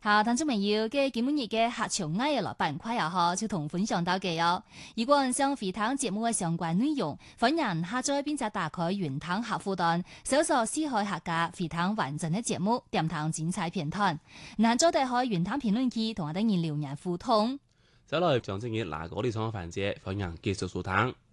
好，聽眾朋友嘅今日嘅客場藝樂板塊啊，嗬，就同分享到嘅哦。如果想回聽節目嘅相關內容，歡迎下載並且打開雲聽客戶端，搜索四海客家回聽完整嘅節目，點聽精彩片段。嗱，再打開雲聽評論區，同我哋人留言互動。 再來將正嘅嗱嗰啲創環節，歡迎繼續收聽。